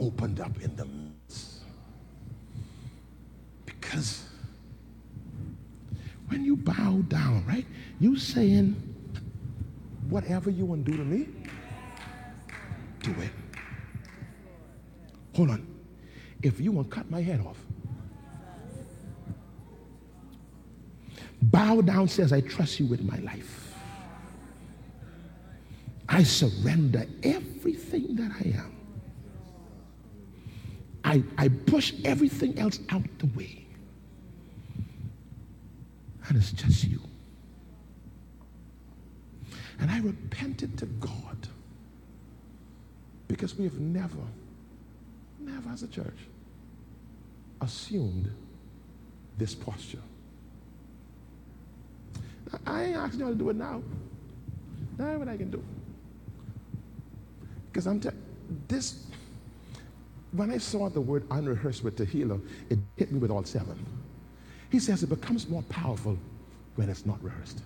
opened up in the midst. Because when you bow down, right, you saying, whatever you want to do to me, do it. Hold on. If you want to cut my head off, bow down says, I trust you with my life. I surrender everything that I am. I push everything else out the way. And it's just you. And I repented to God because we have never as a church assumed this posture. I ain't asking you to do it now. That's what I can do. Because this, when I saw the word unrehearsed with Tehillah, it hit me with all seven. He says it becomes more powerful when it's not rehearsed.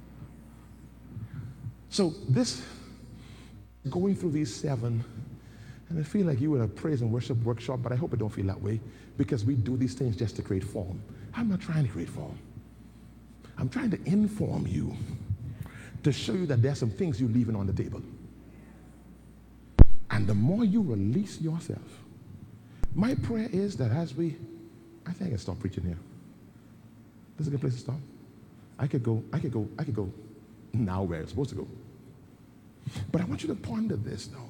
So this, going through these seven, and I feel like you in a praise and worship workshop, but I hope it don't feel that way, because we do these things just to create form. I'm not trying to create form. I'm trying to inform you, to show you that there's some things you're leaving on the table. And the more you release yourself, my prayer is that as we, I think I can stop preaching here. This is a good place to stop. I could go now where it's supposed to go. But I want you to ponder this though.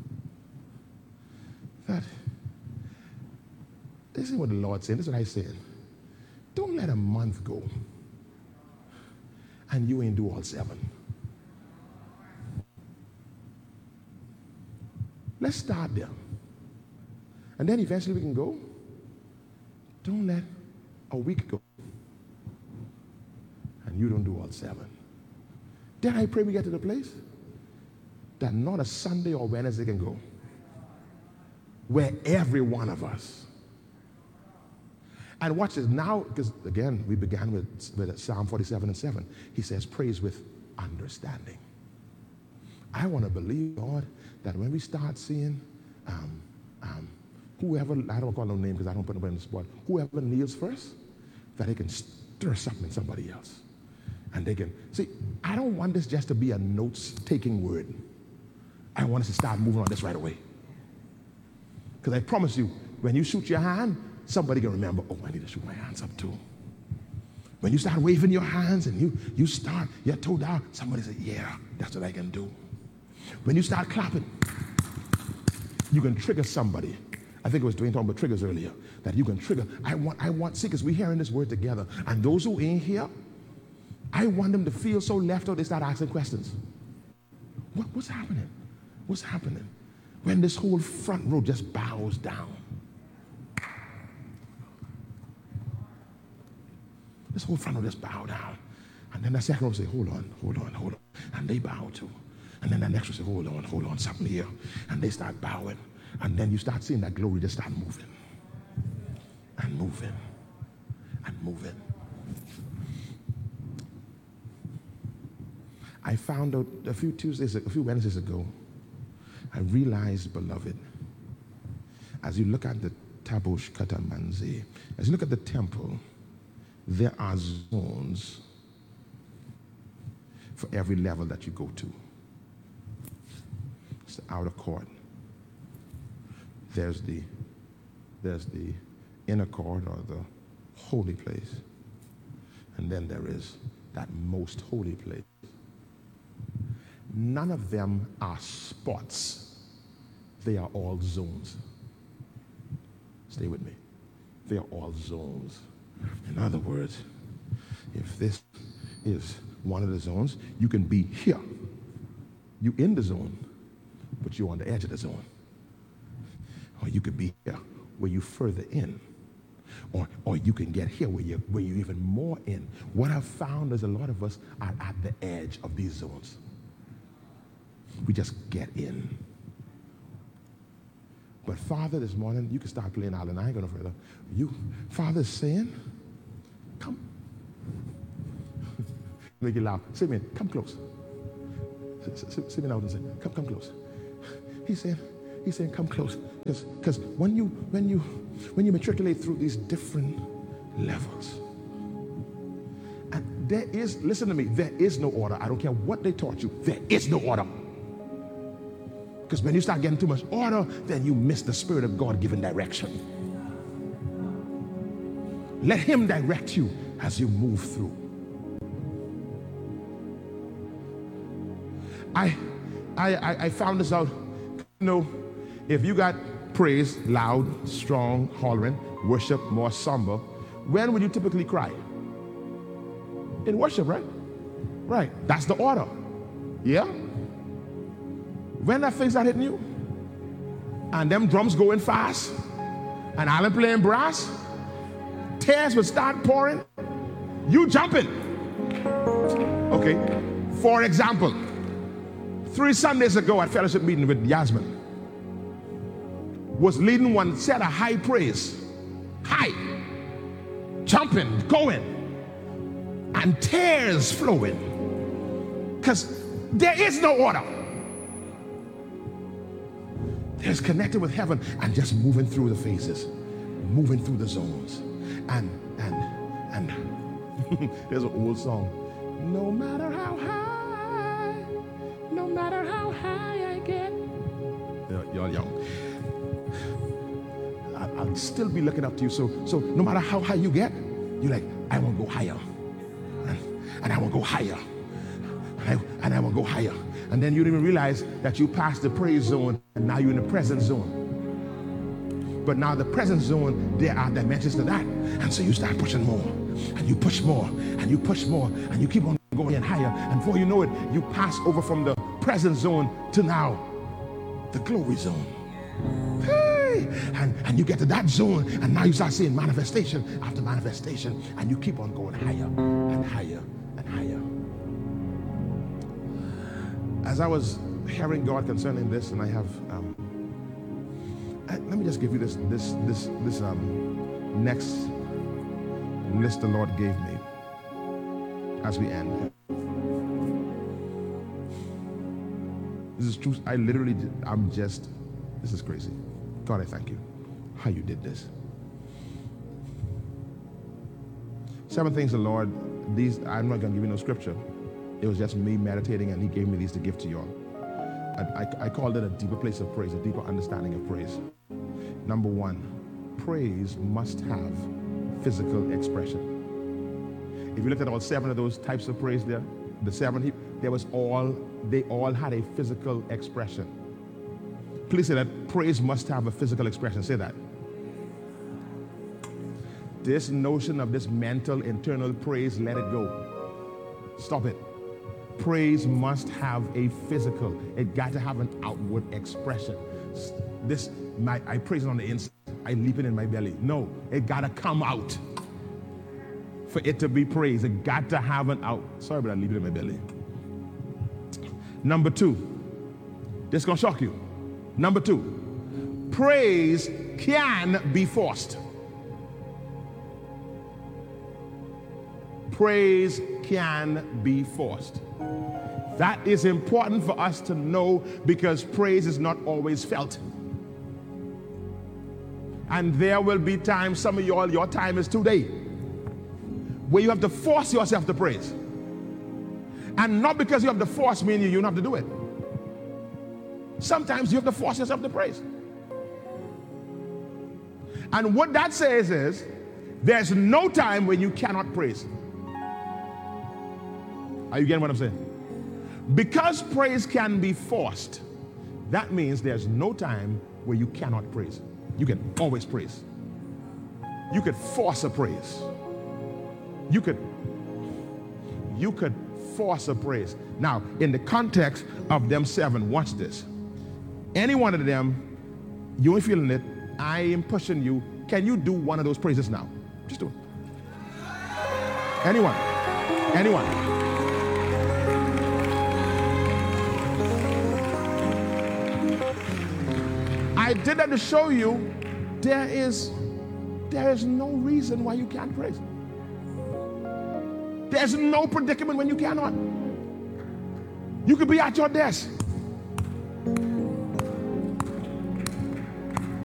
That this is what the Lord's saying, this is what I said. Don't let a month go and you ain't do all seven. Let's start there. And then eventually we can go. Don't let a week go and you don't do all seven. Then I pray we get to the place that not a Sunday or Wednesday can go where every one of us. And watch this now, because again, we began with Psalm 47 and 7. He says, praise with understanding. I want to believe, God, that when we start seeing whoever, I don't call no name because I don't put nobody in the spot, whoever kneels first, that they can stir something in somebody else. And they can, see, I don't want this just to be a notes-taking word. I want us to start moving on this right away. Because I promise you, when you shoot your hand, somebody can remember, oh, I need to shoot my hands up too. When you start waving your hands and you start, your toe down, somebody say, yeah, that's what I can do. When you start clapping, you can trigger somebody. I think it was Dwayne talking about triggers earlier, that you can trigger. I want, see, because we're hearing this word together, and those who ain't here, I want them to feel so left out, they start asking questions. What's happening? What's happening? When this whole front row just bows down. This whole front row just bow down. And then the second row say, hold on. And they bow too. And then the next row say, hold on, something here. And they start bowing. And then you start seeing that glory just start moving. And moving. And moving. I found out a few Wednesdays ago, I realized, beloved, as you look at the Tabosh Katamanzi, as you look at the temple, there are zones for every level that you go to. It's the outer court. There's the inner court, or the holy place. And then there is that most holy place. None of them are spots. They are all zones. Stay with me. They are all zones. In other words, if this is one of the zones, you can be here. You in the zone, but you're on the edge of the zone. Or you could be here where you further in. Or you can get here where you're even more in. What I've found is a lot of us are at the edge of these zones. We just get in. But Father, this morning, you can start playing out, and I ain't going no further. Father's saying, come. Make it loud. Say me, come close. Say me loud and say, come close. He's saying, come close. Because when you matriculate through these different levels, and there is, listen to me, there is no order. I don't care what they taught you, there is no order. Because when you start getting too much order, then you miss the Spirit of God given direction. Let Him direct you as you move through. I found this out. You know, if you got praise, loud, strong, hollering, worship, more somber, when would you typically cry? In worship, right? Right. That's the order. Yeah? When that thing start hitting you, and them drums going fast, and Alan playing brass, tears would start pouring, you jumping. Okay. For example, 3 Sundays ago at fellowship meeting with Yasmin, was leading one set of high praise, high, jumping, going, and tears flowing, because there is no order. There's connected with heaven and just moving through the phases, moving through the zones, and there's an old song. No matter how high, no matter how high I get. Y'all young. I'll still be looking up to you. So no matter how high you get, you're like, I want to go higher. And I want to go higher. And I want to go higher. And then you don't even realize that you passed the praise zone and now you're in the present zone. But now the present zone, there are dimensions to that. And so you start pushing more. And you push more. And you push more. And you keep on going higher. And before you know it, you pass over from the present zone to now the glory zone. Hey! And you get to that zone, and now you start seeing manifestation after manifestation, and you keep on going higher and higher and higher. As I was hearing God concerning this, and I have, let me just give you this next list the Lord gave me as we end. This is true. This is crazy. God, I thank you how you did this. 7 things the Lord, these, I'm not going to give you no scripture. It was just me meditating, and He gave me these to give to y'all. I called it a deeper place of praise, a deeper understanding of praise. Number 1, praise must have physical expression. If you look at all 7 of those types of praise there, the 7, they all had a physical expression. Please say that praise must have a physical expression. Say that. This notion of this mental, internal praise, let it go. Stop it. Praise must have a physical. It got to have an outward expression. I praise it on the inside. I leap it in my belly. No, it got to come out. For it to be praise, it got to have an out. Sorry, but I leave it in my belly. Number 2, this is going to shock you. Number 2, praise can be forced. Praise can be forced. That is important for us to know, because praise is not always felt. And there will be times, some of y'all, your time is today, where you have to force yourself to praise. And not because you have to force, meaning you don't have to do it. Sometimes you have to force yourself to praise. And what that says is, there's no time when you cannot praise. Are you getting what I'm saying? Because praise can be forced, that means there's no time where you cannot praise. You can always praise. You could force a praise. You could force a praise. Now, in the context of them 7, watch this. Any one of them, you ain't feeling it, I am pushing you. Can you do one of those praises now? Just do it. Anyone. I did that to show you there is no reason why you can't praise. There's no predicament when you cannot. You could be at your desk.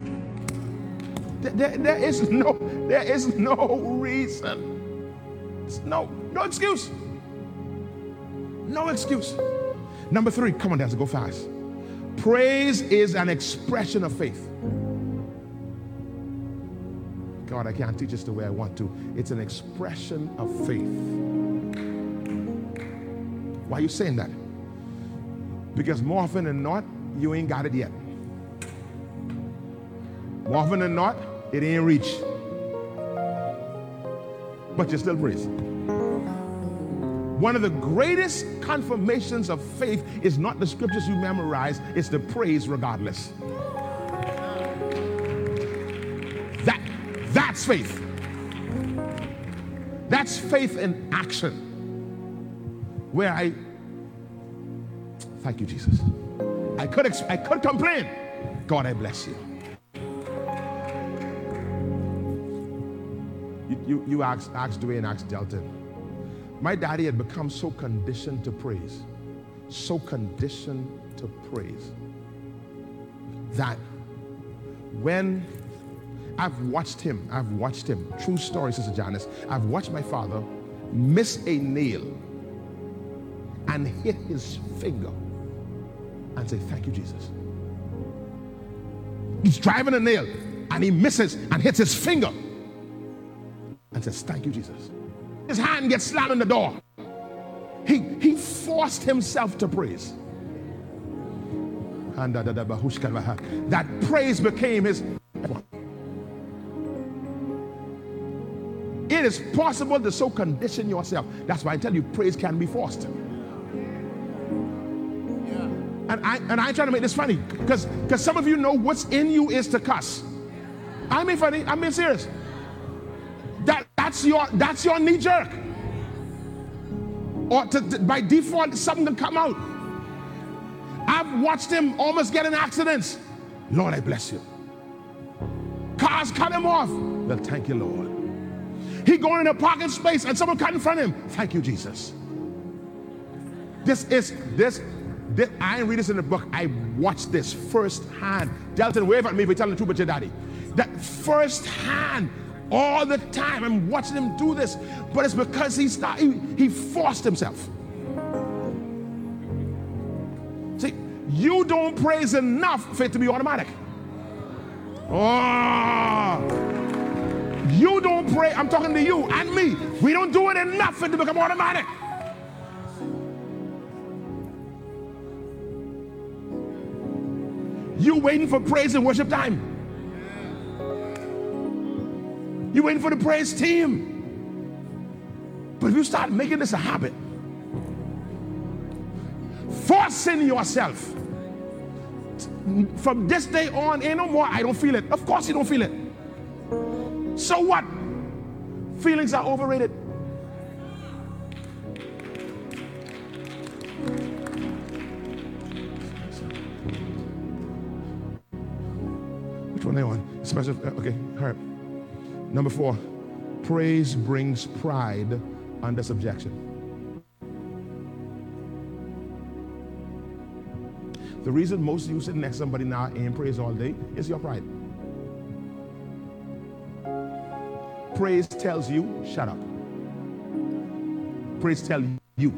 There is no reason. No excuse. No excuse. Number 3, come on, let's go fast. Praise is an expression of faith. God, I can't teach this the way I want to. It's an expression of faith. Why are you saying that? Because more often than not, you ain't got it yet. More often than not, it ain't reached. But you still praise. One of the greatest confirmations of faith is not the scriptures you memorize, it's the praise regardless. That's faith. That's faith in action. Where thank you, Jesus. I could complain. God, I bless you. You asked Dwayne, asked Delton. My daddy had become so conditioned to praise, that when I've watched him, true story, Sister Janice, I've watched my father miss a nail and hit his finger and say, thank you, Jesus. He's driving a nail and he misses and hits his finger and says, thank you, Jesus. His hand gets slammed in the door. He forced himself to praise. And that praise became his. It is possible to so condition yourself. That's why I tell you, praise can be forced. And I ain't trying to make this funny, because some of you know what's in you is to cuss. I mean funny, I'm being serious. That's your knee jerk. Or by default, something can come out. I've watched him almost get in accidents. Lord, I bless you. Cars cut him off. Well, thank you, Lord. He going in a parking space and someone cut in front of him. Thank you, Jesus. This I ain't read this in the book. I watched this firsthand. Delton, wave at me if you're telling the truth about your daddy. That firsthand, all the time, I'm watching him do this. But it's because he forced himself. See, you don't praise enough for it to be automatic. Oh. You don't pray. I'm talking to you and me. We don't do it enough for it to become automatic. You waiting for praise and worship time. You waiting for the praise team. But if you start making this a habit, forcing yourself, from this day on, ain't no more, I don't feel it. Of course you don't feel it. So what? Feelings are overrated. Which one are you on? Special, okay, hurry. Number 4, praise brings pride under subjection. The reason most of you sitting next to somebody now ain't praise all day is your pride. Praise tells you, shut up. Praise tells you.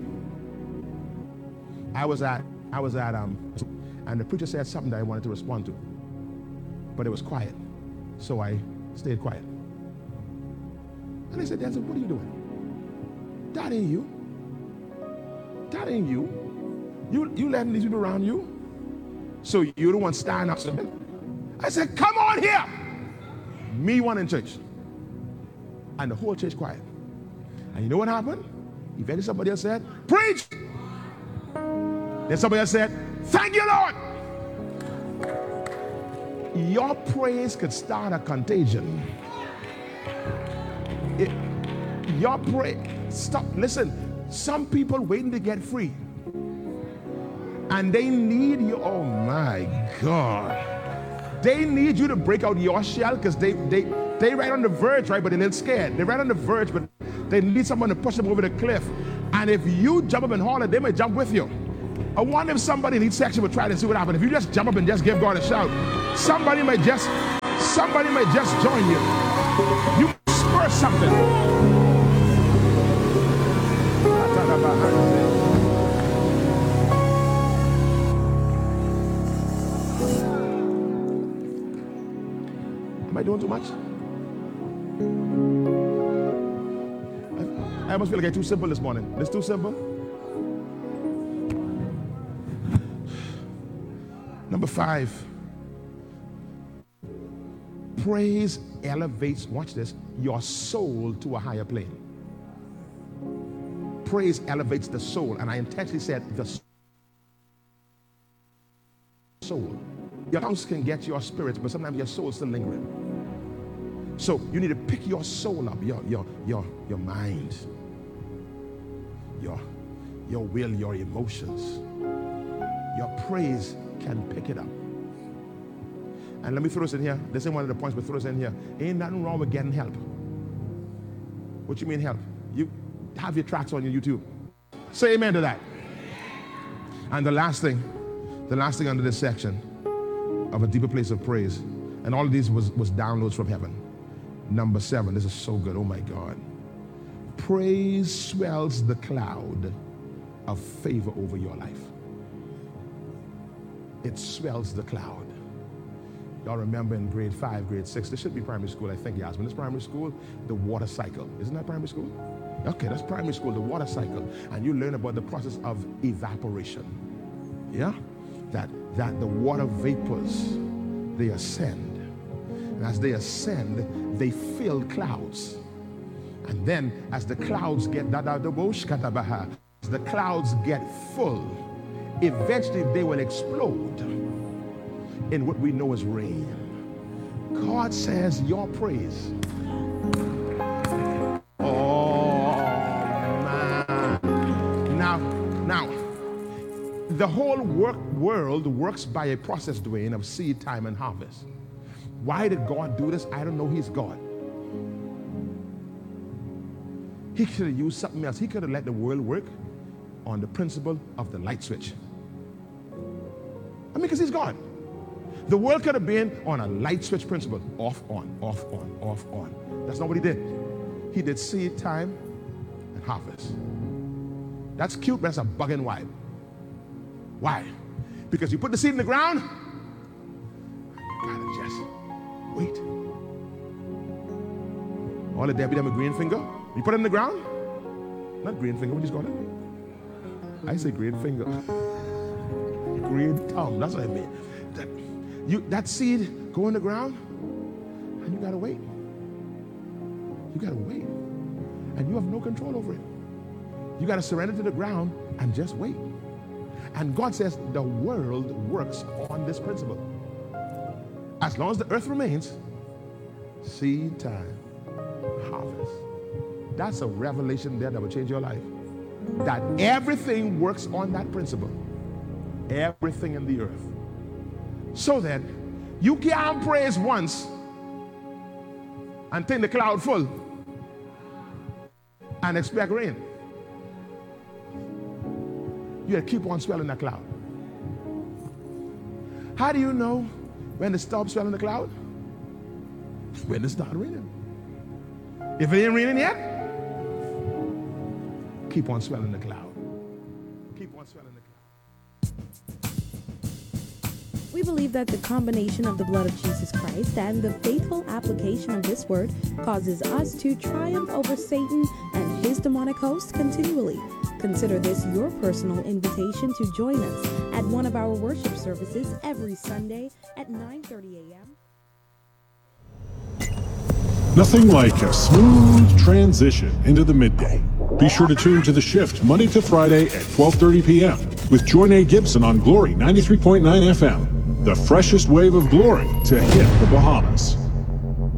I was at and the preacher said something that I wanted to respond to, but it was quiet, so I stayed quiet. And I said, "Dad, what are you doing? That ain't you. That ain't you. You letting these people around you, so you the one standing up." I said, "Come on here." Me one in church. And the whole church quiet. And you know what happened? Eventually somebody else said, "Preach!" Then somebody else said, "Thank you, Lord." Your praise could start a contagion. Your praise, stop, listen, some people waiting to get free. And they need you, oh my God. They need you to break out your shell, because they right on the verge, right? But they're a little scared. They're right on the verge, but they need someone to push them over the cliff. And if you jump up and holler, they may jump with you. I wonder if somebody in each section would try to see what happens. If you just jump up and just give God a shout, somebody might just Somebody may just join you. You spur something. Am I doing too much? I almost feel like it's too simple this morning. It's too simple. Number 5. Praise elevates, watch this, your soul to a higher plane. Praise elevates the soul. And I intentionally said the soul. Your house can get your spirits, but sometimes your soul is still lingering. So you need to pick your soul up, your mind, your will, your emotions. Your praise can pick it up. And let me throw this in here. This is one of the points, but throw this in here. Ain't nothing wrong with getting help. What you mean help? You have your tracks on your YouTube. Say amen to that. And the last thing under this section of a deeper place of praise, and all of these was downloads from heaven. Number 7, this is so good, oh my God. Praise swells the cloud of favor over your life. It swells the cloud. Y'all remember in grade 5, grade 6, this should be primary school, I think, Yasmin. This primary school, the water cycle. Isn't that primary school? Okay, that's primary school, the water cycle. And you learn about the process of evaporation. Yeah? That the water vapors, they ascend. And as they ascend, they fill clouds. And then as the clouds get, as the clouds get full, eventually they will explode in what we know as rain. God says your praise. Oh man. Now, the whole world works by a process, Dwayne, of seed time and harvest. Why did God do this? I don't know. He's God. He could have used something else. He could have let the world work on the principle of the light switch. I mean, because he's God. The world could have been on a light switch principle. Off, on, off, on, off, on. That's not what he did. He did seed time and harvest. That's cute, but that's a bugging wife. Why? Because you put the seed in the ground, you gotta just wait. All the Debbie with green finger, you put it in the ground, not green finger, what do you call it? I say green finger. Green thumb, that's what I mean. That seed go in the ground, and you gotta wait. You gotta wait. And you have no control over it. You gotta surrender to the ground and just wait. And God says the world works on this principle. As long as the earth remains, seed time, harvest. That's a revelation there that will change your life. That everything works on that principle. Everything in the earth. So that you can't praise once and take the cloud full and expect rain. You gotta keep on swelling the cloud. How do you know when to stop swelling the cloud? When to start raining. If it ain't raining yet, keep on swelling the cloud. Keep on swelling the cloud. We believe that the combination of the blood of Jesus Christ and the faithful application of this word causes us to triumph over Satan and his demonic hosts continually. Consider this your personal invitation to join us at one of our worship services every Sunday at 9:30 a.m. Nothing like a smooth transition into the midday. Be sure to tune to The Shift Monday to Friday at 12:30 p.m. with Joyne Gibson on Glory 93.9 FM. The freshest wave of glory to hit the Bahamas.